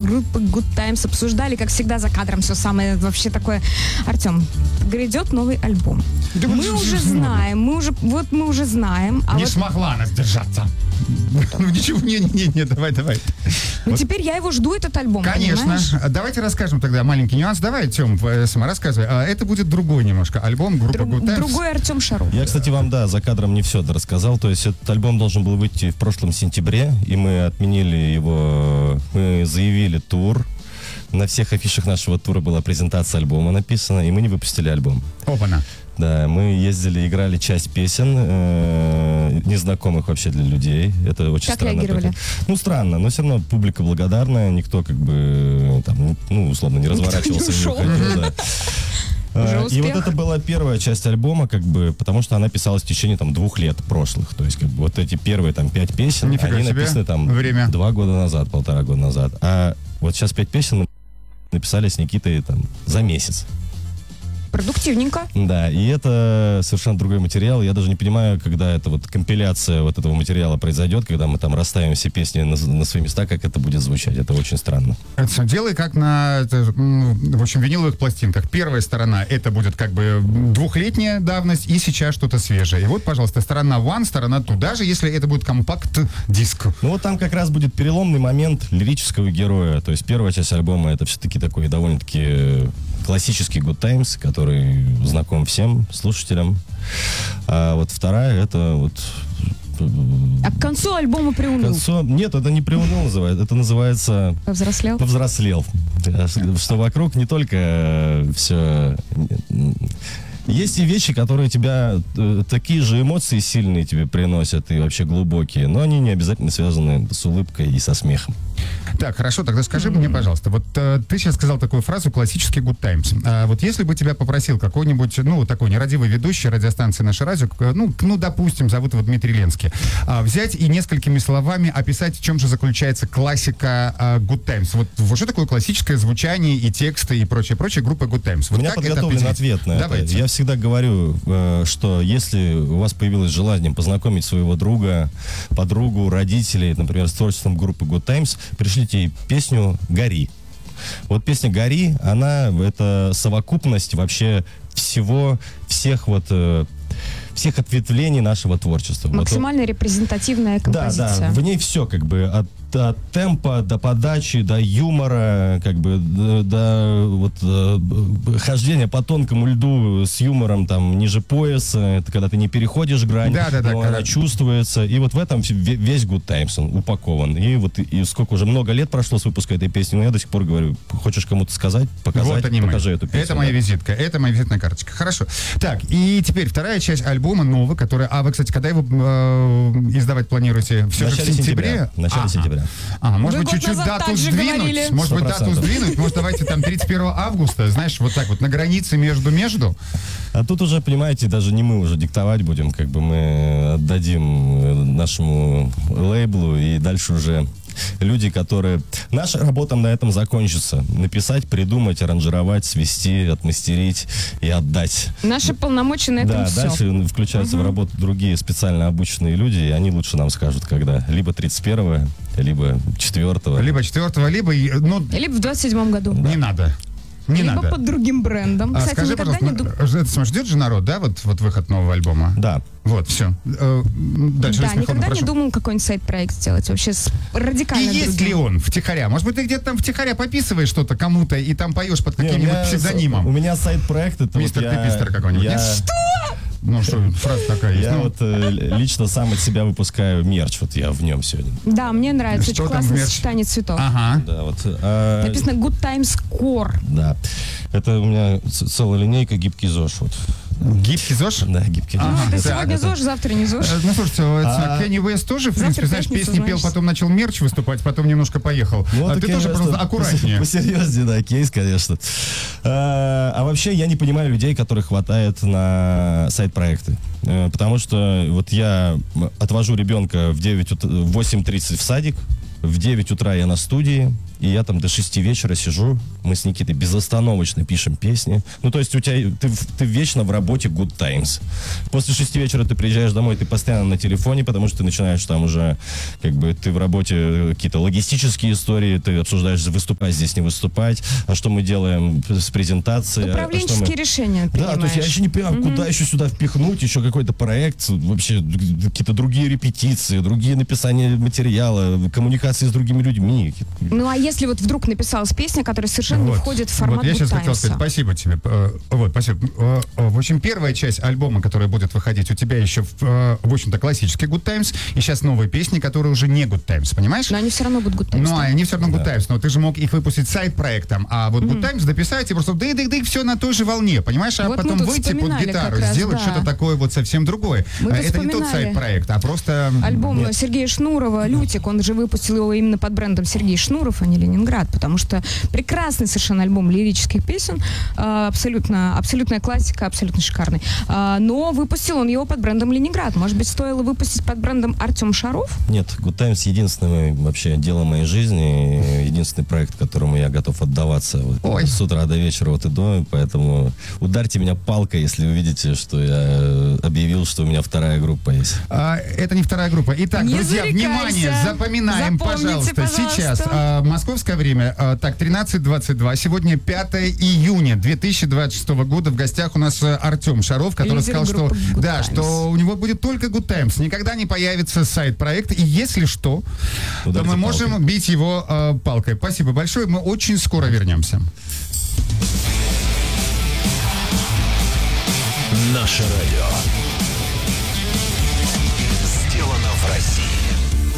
группы Good Times обсуждали, как всегда, за кадром все самое вообще такое. Артем, грядет новый альбом. Да мы уже знаем, мы уже знаем. Не смогла она сдержаться. Ничего, не, давай. Ну, теперь я его жду, этот альбом, конечно. Понимаешь? Давайте расскажем тогда маленький нюанс. Давай, Тём, сама рассказывай. Это будет другой немножко альбом группы Good Times. Другой Артем Шаров. Я, кстати, вам, за кадром не все рассказал. То есть этот альбом должен был выйти в прошлом сентябре, и мы отменили его, мы заявили тур. На всех афишах нашего тура была презентация альбома написана, и мы не выпустили альбом. Опа-на. Да, мы ездили, играли часть песен, незнакомых вообще для людей. Это очень как странно. Реагировали? Ну, странно, но все равно публика благодарная, никто как бы, там, условно, не разворачивался. Никто не уходил, да. И вот это была первая часть альбома, как бы, потому что она писалась в течение 2 лет прошлых. То есть, как бы, вот эти первые 5 песен, нифига они себе. написаны 2 года назад, 1,5 года назад. А вот сейчас 5 песен мы написали с Никитой за месяц. Продуктивненько. Да, и это совершенно другой материал. Я даже не понимаю, когда эта компиляция этого материала произойдет, когда мы расставим все песни на свои места, как это будет звучать. Это очень странно. Делай как на, в общем, виниловых пластинках. Первая сторона, это будет как бы 2-летняя давность, и сейчас что-то свежее. И вот, пожалуйста, сторона one, сторона two, даже если это будет компакт-диск. Ну вот там как раз будет переломный момент лирического героя. То есть первая часть альбома — это все-таки такой довольно-таки классический Good Times, который знаком всем слушателям. А вот вторая — это А к концу альбома приуныл? Нет, это не приуныл называется. Это называется... Повзрослел. Что вокруг не только все... Есть и вещи, которые тебя, такие же эмоции сильные тебе приносят и вообще глубокие, но они не обязательно связаны с улыбкой и со смехом. Так, хорошо, тогда скажи мне, пожалуйста, вот ты сейчас сказал такую фразу «классический Good Times». А вот если бы тебя попросил какой-нибудь, такой нерадивый ведущий радиостанции «Наше радио», допустим, зовут его Дмитрий Ленский, взять и несколькими словами описать, в чем же заключается классика Good Times. Вот что такое классическое звучание и тексты и прочее группы Good Times? Вот у меня подготовлен ответ на это. Я всегда говорю, что если у вас появилось желание познакомить своего друга, подругу, родителей, например, с творчеством группы Good Times, пришлите ей песню «Гори». Вот песня «Гори», это совокупность вообще всех ответвлений нашего творчества. Максимально репрезентативная композиция. Да, в ней все как бы от темпа до подачи, до юмора, как бы до хождения по тонкому льду с юмором ниже пояса. Это когда ты не переходишь грань, но она чувствуется. И вот в этом весь Good Times он упакован. И сколько уже много лет прошло с выпуска этой песни, но я до сих пор говорю, хочешь кому-то сказать, показать, покажи эту песню. Это моя визитка, это моя визитная карточка. Хорошо. Так, и теперь вторая часть альбома новый, который... вы, кстати, когда его издавать планируете? Все же в сентябре? В начале сентября. Может быть, чуть-чуть дату сдвинуть? Может быть, дату сдвинуть? Может, давайте 31 августа, знаешь, вот так вот, на границе между. А тут уже, понимаете, даже не мы уже диктовать будем, как бы мы отдадим нашему лейблу, и дальше уже люди, которые... Наша работа на этом закончится. Написать, придумать, аранжировать, свести, отмастерить и отдать. Наши полномочия на этом все. Да, дальше включаются в работу другие специально обученные люди, и они лучше нам скажут, когда. Либо 31-го, либо 4-го. Либо 4-го, либо в 27-м году. Не надо. Либо под другим брендом. Кстати, скажи, пожалуйста, ждет же народ, да, вот выход нового альбома? Да. Вот, все. Дальше, никогда не думал какой-нибудь сайт-проект сделать вообще радикально. И есть ли он втихаря? Может быть, ты где-то там втихаря пописываешь что-то кому-то и там поешь под каким-нибудь псевдонимом? У меня сайт-проект, это Мистер Пипистер какой-нибудь. Что? Что, фраза такая есть. Я лично сам от себя выпускаю мерч, я в нем сегодня. Да, мне нравится, очень классное сочетание цветов. Ага. Да, написано Good Times Core. Да. Это у меня целая линейка гибкий ЗОЖ. Гибкий ЗОЖ? Да, гибкий ЗОЖ. Сегодня ЗОЖ, завтра не ЗОЖ. Слушайте, Кенни Уэст тоже, в принципе, знаешь, песни пел, потом начал мерч выступать, потом немножко поехал. Ты тоже просто аккуратнее. Посерьезнее, да, кейс, конечно. А вообще я не понимаю людей, которых хватает на сайт-проекты. Потому что я отвожу ребенка в 8:30 в садик, в 9 утра я на студии, и я там до 6 вечера сижу, мы с Никитой безостановочно пишем песни. Ну, то есть у тебя, ты вечно в работе good times. После 6 вечера ты приезжаешь домой, ты постоянно на телефоне, потому что ты начинаешь там уже, как бы, ты в работе какие-то логистические истории, ты обсуждаешь, выступать здесь, не выступать, а что мы делаем с презентацией. Управленческие решения принимаешь. Да, то есть я еще не понимаю, куда еще сюда впихнуть, еще какой-то проект, вообще какие-то другие репетиции, другие написания материала, коммуникации с другими людьми. Ну, а если вот вдруг написалась песня, которая совершенно не входит в формат Вот я сейчас хотел гудтаймса? сказать спасибо тебе. Вот, спасибо. В общем, первая часть альбома, которая будет выходить у тебя еще, в общем-то, классический Good Times, и сейчас новые песни, которые уже не Good Times, понимаешь? Но они все равно будут гудтаймс. Ну, они все равно Good Times, но ты же мог их выпустить сайт-проектом, а вот Good Times дописать и просто дык-дык-дык, все на той же волне, понимаешь? А Вот мы потом тут выйти под вспоминали гитару, как раз, сделать да. что-то такое вот совсем другое. Мы тут Это не тот вспоминали. сайт-проект, а просто... Альбом Сергея Шнурова «Лютик», он же выпустил его именно под брендом Сергей Шнуров, а не Ленинград, потому что прекрасный совершенно альбом лирических песен, абсолютная классика, абсолютно шикарный. Но выпустил он его под брендом Ленинград. Может быть, стоило выпустить под брендом Артем Шаров? Нет, Good Times единственное вообще дело моей жизни, единственный проект, которому я готов отдаваться вот, с утра до вечера вот и до, поэтому ударьте меня палкой, если увидите, что я объявил, что у меня вторая группа есть. Это не вторая группа. Итак, Не друзья, зарекайся. внимание, запоминаем, Запомните, пожалуйста, сейчас московское время, так, 13:22, сегодня 5 июня 2026 года, в гостях у нас Артем Шаров, который Лидер сказал, что, группы Good да, Times. что у него будет только Good Times, никогда не появится сайт-проект, и если что, то Ударьте мы можем палкой. бить его палкой. Спасибо большое, мы очень скоро вернемся. Наше радио. Сделано в России.